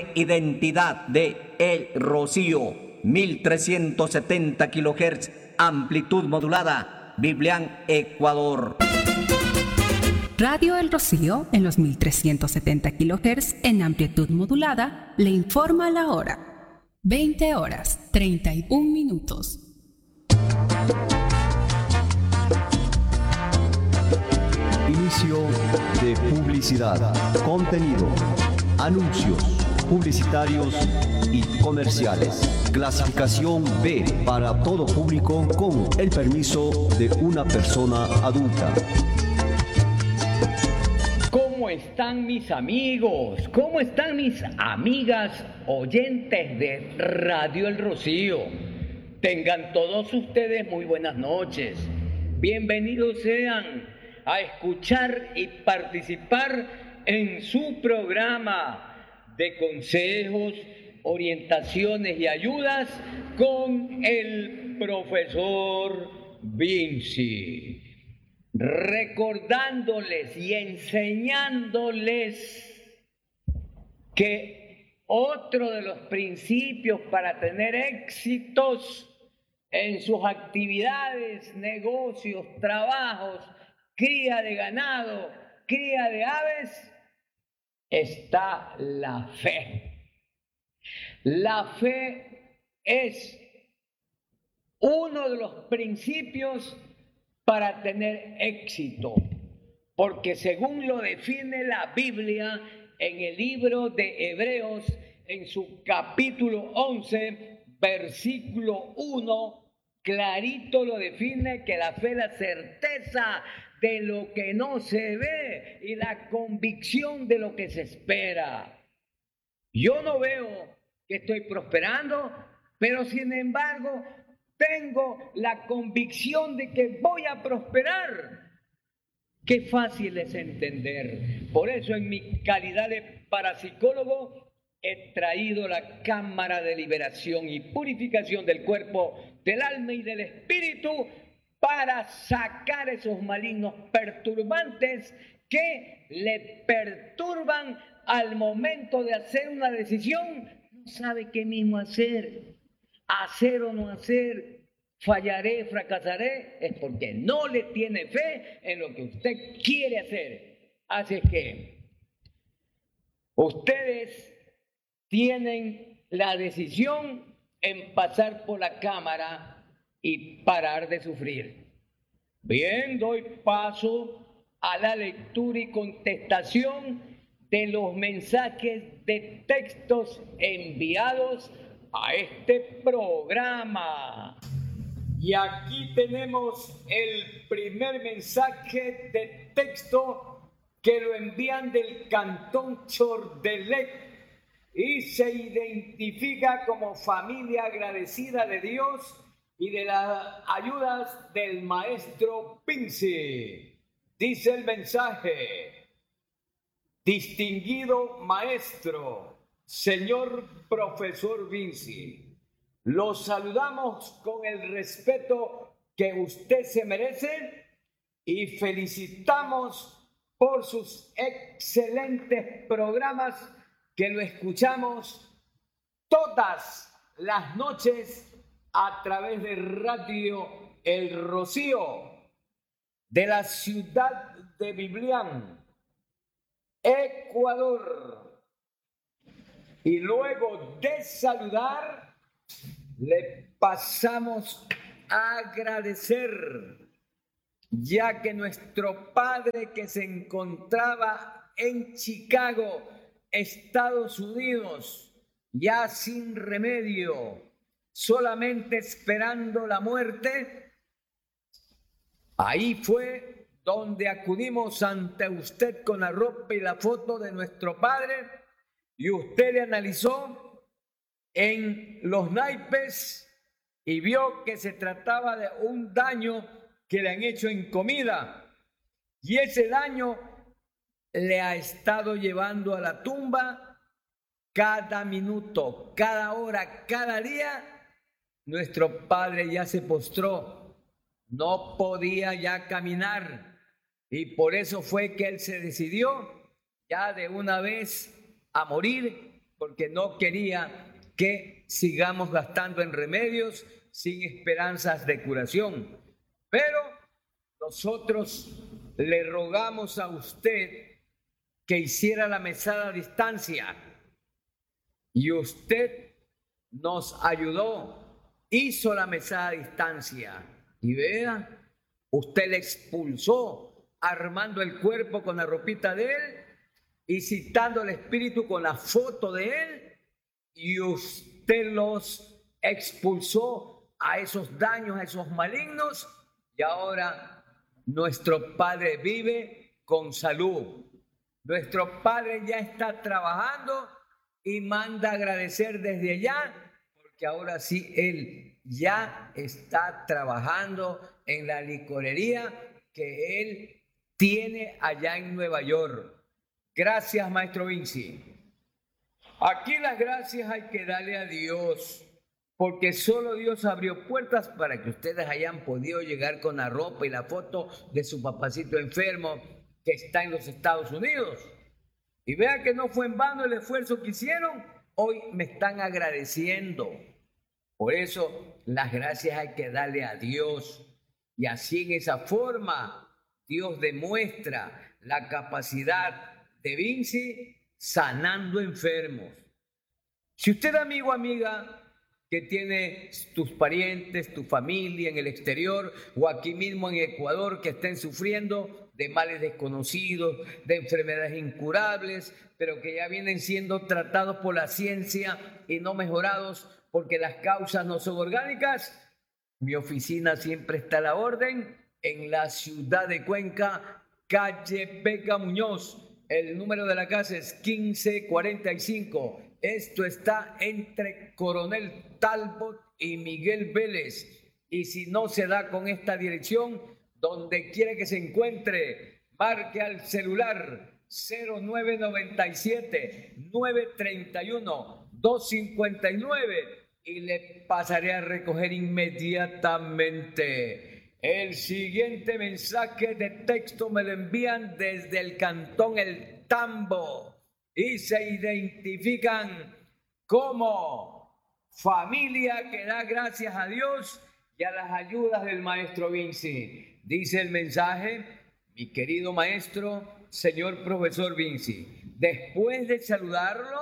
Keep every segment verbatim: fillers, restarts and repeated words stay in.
Identidad de El Rocío, mil trescientos setenta kilohertz, amplitud modulada, Biblián, Ecuador. Radio El Rocío, en los mil trescientos setenta kilohertz en amplitud modulada, le informa la hora. veinte horas, treinta y un minutos. Inicio de publicidad, contenido, anuncios publicitarios y comerciales. Clasificación B para todo público con el permiso de una persona adulta. ¿Cómo están mis amigos? ¿Cómo están mis amigas oyentes de Radio El Rocío? Tengan todos ustedes muy buenas noches. Bienvenidos sean a escuchar y participar en su programa de consejos, orientaciones y ayudas con el profesor Vinci. Recordándoles y enseñándoles que otro de los principios para tener éxitos en sus actividades, negocios, trabajos, cría de ganado, cría de aves, está la fe. La fe es uno de los principios para tener éxito, porque según lo define la Biblia en el libro de Hebreos, en su capítulo once, versículo uno, clarito lo define que la fe es la certeza de lo que no se ve y la convicción de lo que se espera. Yo no veo que estoy prosperando, pero sin embargo tengo la convicción de que voy a prosperar. Qué fácil es entender. Por eso en mi calidad de parapsicólogo he traído la cámara de liberación y purificación del cuerpo, del alma y del espíritu para sacar esos malignos perturbantes que le perturban al momento de hacer una decisión. No sabe qué mismo hacer, hacer o no hacer, fallaré, fracasaré, es porque no le tiene fe en lo que usted quiere hacer. Así que ustedes tienen la decisión en pasar por la cámara y parar de sufrir. Bien, doy paso a la lectura y contestación de los mensajes de textos enviados a este programa. Y aquí tenemos el primer mensaje de texto que lo envían del Cantón Chordelec y se identifica como familia agradecida de Dios y de las ayudas del maestro Vinci. Dice el mensaje: distinguido maestro, señor profesor Vinci, los saludamos con el respeto que usted se merece y felicitamos por sus excelentes programas que lo escuchamos todas las noches a través de Radio El Rocío, de la ciudad de Biblián, Ecuador. Y luego de saludar, le pasamos a agradecer, ya que nuestro padre que se encontraba en Chicago, Estados Unidos, ya sin remedio, solamente esperando la muerte, ahí fue donde acudimos ante usted con la ropa y la foto de nuestro padre, y usted le analizó en los naipes y vio que se trataba de un daño que le han hecho en comida, y ese daño le ha estado llevando a la tumba cada minuto, cada hora, cada día. Nuestro padre ya se postró, no podía ya caminar, y por eso fue que él se decidió ya de una vez a morir porque no quería que sigamos gastando en remedios sin esperanzas de curación. Pero nosotros le rogamos a usted que hiciera la mesada a distancia y usted nos ayudó, hizo la mesada a distancia y vea, usted le expulsó armando el cuerpo con la ropita de él y citando al espíritu con la foto de él, y usted los expulsó a esos daños, a esos malignos, y ahora nuestro Padre vive con salud. Nuestro Padre ya está trabajando y manda agradecer desde allá, porque ahora sí Él ya está trabajando en la licorería que Él tiene allá en Nueva York. Gracias, Maestro Vinci. Aquí las gracias hay que darle a Dios, porque solo Dios abrió puertas para que ustedes hayan podido llegar con la ropa y la foto de su papacito enfermo que está en los Estados Unidos. Y vean que no fue en vano el esfuerzo que hicieron, hoy me están agradeciendo. Por eso las gracias hay que darle a Dios, y así en esa forma Dios demuestra la capacidad de Vinci sanando enfermos. Si usted, amigo o amiga, que tiene tus parientes, tu familia en el exterior o aquí mismo en Ecuador que estén sufriendo de males desconocidos, de enfermedades incurables, pero que ya vienen siendo tratados por la ciencia y no mejorados porque las causas no son orgánicas, mi oficina siempre está a la orden en la ciudad de Cuenca, calle Vega Muñoz. El número de la casa es quince cuarenta y cinco. Esto está entre Coronel Talbot y Miguel Vélez. Y si no se da con esta dirección, donde quiera que se encuentre, marque al celular cero nueve noventa y siete, nueve treinta y uno, dos cincuenta y nueve y le pasaré a recoger inmediatamente. El siguiente mensaje de texto me lo envían desde el cantón El Tambo y se identifican como familia que da gracias a Dios y a las ayudas del maestro Vinci. Dice el mensaje: mi querido maestro, señor profesor Vinci, después de saludarlo,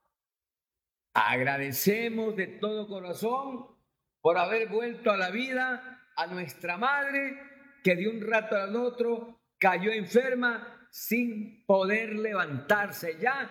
agradecemos de todo corazón por haber vuelto a la vida a nuestra madre, que de un rato al otro cayó enferma sin poder levantarse ya,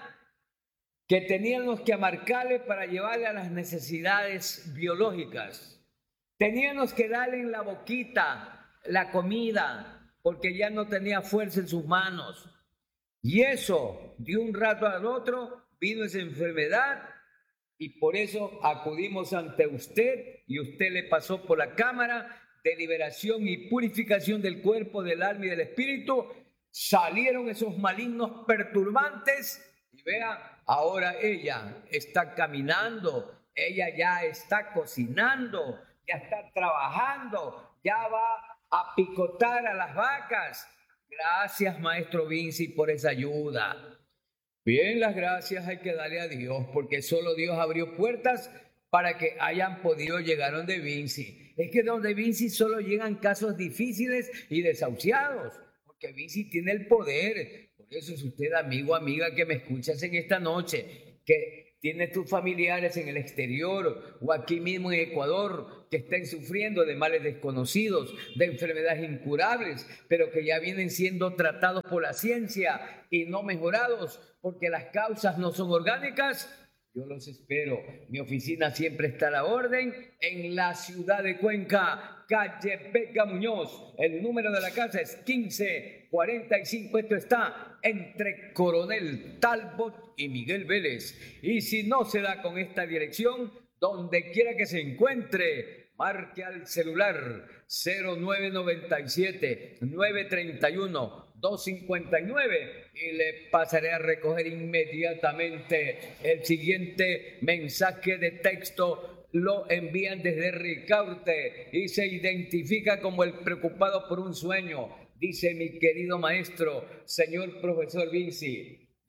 que teníamos que marcarle para llevarle a las necesidades biológicas. Teníamos que darle en la boquita la comida, porque ya no tenía fuerza en sus manos. Y eso, de un rato al otro, vino esa enfermedad, y por eso acudimos ante usted, y usted le pasó por la cámara de liberación y purificación del cuerpo, del alma y del espíritu. Salieron esos malignos perturbantes y vea, ahora ella está caminando, ella ya está cocinando, ya está trabajando, ya va a picotar a las vacas. Gracias, maestro Vinci, por esa ayuda. Bien, las gracias hay que darle a Dios, porque solo Dios abrió puertas para que hayan podido llegar donde Vinci. Es que donde Vinci solo llegan casos difíciles y desahuciados, porque Vinci tiene el poder. Por eso es usted, amigo, amiga, que me escuchas en esta noche, que tiene tus familiares en el exterior o aquí mismo en Ecuador que estén sufriendo de males desconocidos, de enfermedades incurables, pero que ya vienen siendo tratados por la ciencia y no mejorados porque las causas no son orgánicas. Yo los espero. Mi oficina siempre está a la orden en la ciudad de Cuenca, calle Vega Muñoz. El número de la casa es quince cuarenta y cinco. Esto está entre Coronel Talbot y Miguel Vélez. Y si no se da con esta dirección, donde quiera que se encuentre, marque al celular cero nueve noventa y siete, nueve treinta y uno, dos cincuenta y nueve y le pasaré a recoger inmediatamente. El siguiente mensaje de texto lo envían desde Ricaurte y se identifica como el preocupado por un sueño. Dice: mi querido maestro, señor profesor Vinci,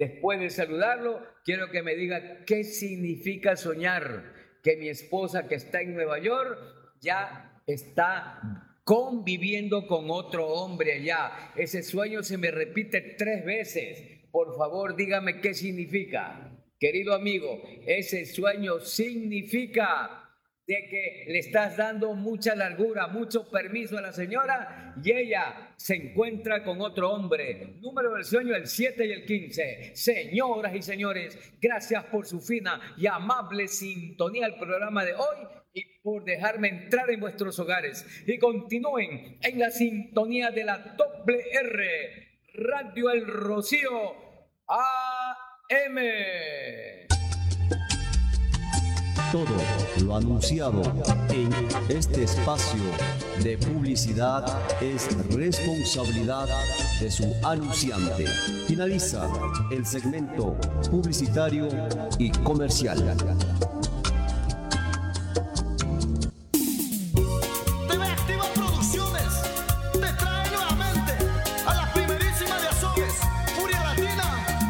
Después de saludarlo, quiero que me diga qué significa soñar que mi esposa que está en Nueva York ya está conviviendo con otro hombre allá. Ese sueño se me repite tres veces. Por favor, dígame qué significa. Querido amigo, ese sueño significa de que le estás dando mucha largura, mucho permiso a la señora y ella se encuentra con otro hombre. Número del sueño, el siete y el quince. Señoras y señores, gracias por su fina y amable sintonía al programa de hoy y por dejarme entrar en vuestros hogares. Y continúen en la sintonía de la doble R, Radio El Rocío A M. Todo lo anunciado en este espacio de publicidad es responsabilidad de su anunciante. Finaliza el segmento publicitario y comercial.